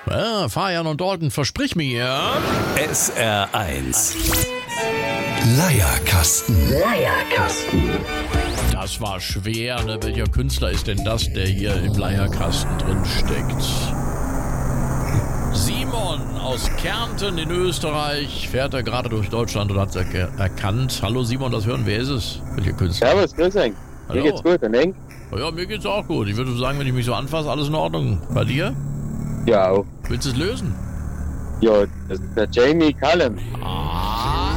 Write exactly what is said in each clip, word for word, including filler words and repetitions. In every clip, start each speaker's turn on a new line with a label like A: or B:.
A: Ja, Fabian und Dalton, versprich mir.
B: S R eins. Leierkasten.
C: Leierkasten.
A: Das war schwer, ne? Welcher Künstler ist denn das, der hier im Leierkasten drin steckt? Simon aus Kärnten in Österreich fährt er gerade durch Deutschland und hat es er- erkannt. Hallo Simon, das hören, wer ist es? Welcher Künstler?
D: Servus, grüß euch.
A: Hallo.
D: Mir geht's gut, und Eng?
A: Ja, mir geht's auch gut. Ich würde sagen, wenn ich mich so anfasse, alles in Ordnung. Bei dir?
D: Ja, auch.
A: Willst du es lösen?
D: Ja, das ist der Jamie Cullum.
A: Ah.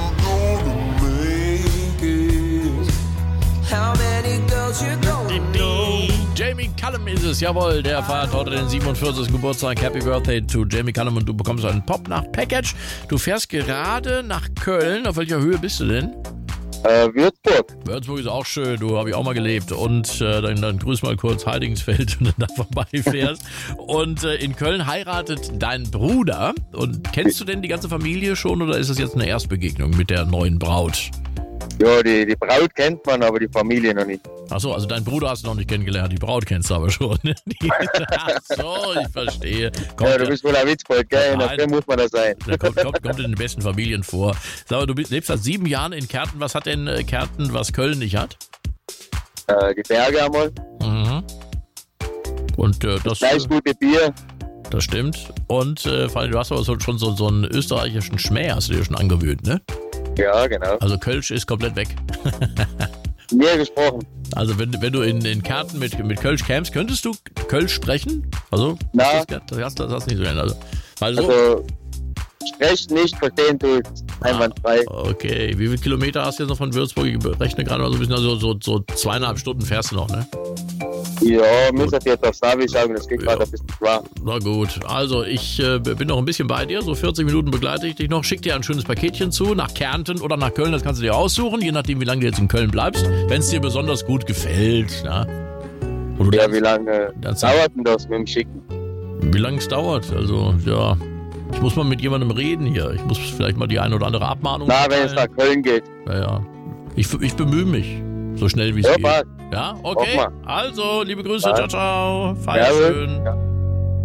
A: Jamie Cullum ist es, jawohl, der feiert heute den siebenundvierzigsten Geburtstag. Happy Birthday to Jamie Cullum und du bekommst einen Pop-Nacht-Package. Du fährst gerade nach Köln. Auf welcher Höhe bist du denn?
D: Äh, Würzburg.
A: Würzburg ist auch schön, du, habe ich auch mal gelebt. Und äh, dann, dann grüß mal kurz Heidingsfeld, wenn du da vorbeifährst. Und äh, in Köln heiratet dein Bruder. Und kennst du denn die ganze Familie schon oder ist das jetzt eine Erstbegegnung mit der neuen Braut?
D: Ja, die, die Braut kennt man, aber die Familie noch nicht.
A: Achso, also dein Bruder hast du noch nicht kennengelernt, die Braut kennst du aber schon. Die, Achso, ich verstehe. Kommt
D: Ja, du bist wohl ein Witzbold, gell?
A: Nein.
D: Dafür muss man das sein.
A: Der kommt, kommt, kommt in den besten Familien vor. Sag mal, du bist, lebst seit sieben Jahren in Kärnten. Was hat denn äh, Kärnten, was Köln nicht hat?
D: Äh, die Berge einmal,
A: Mhm. Und äh, das,
D: gleich gute Bier.
A: das stimmt. Und äh, vor allem, du hast aber so, schon so, so einen österreichischen Schmäh, hast du dir schon angewöhnt, ne?
D: Ja, genau.
A: Also Kölsch ist komplett weg.
D: Mir gesprochen.
A: Also wenn, wenn du in, in Kärnten mit, mit Kölsch kämst, könntest du Kölsch sprechen? Also,
D: Na.
A: das, das, hast, das hast du nicht so gerne. Also, weil so,
D: Also, sprechen nicht, verstehen tut einwandfrei.
A: okay, wie viele Kilometer hast du jetzt noch von Würzburg? Ich rechne gerade mal so ein bisschen, also so, so zweieinhalb Stunden fährst du noch, ne?
D: Ja, müsst ihr jetzt aufs Navi schauen, das geht
A: Ja.
D: gerade ein bisschen klar.
A: Na gut, also ich äh, bin noch ein bisschen bei dir, so vierzig Minuten begleite ich dich noch, schick dir ein schönes Paketchen zu, nach Kärnten oder nach Köln, das kannst du dir aussuchen, je nachdem wie lange du jetzt in Köln bleibst, wenn es dir besonders gut gefällt. Na? Und du
D: Ja,
A: lernst-
D: wie lange
A: lernst-
D: dauert denn das mit dem Schicken?
A: Wie lange es dauert, also ja, ich muss mal mit jemandem reden hier, ich muss vielleicht mal die eine oder andere Abmahnung
D: Na, wenn es
A: erteilen.
D: nach Köln geht.
A: Naja, ich, ich bemühe mich, so schnell wie es
D: Ja,
A: geht.
D: passt.
A: Ja, okay,
D: Hoffen
A: also liebe Grüße,
D: Ja.
A: ciao, ciao, feier
D: Jawohl.
A: schön.
D: Ja.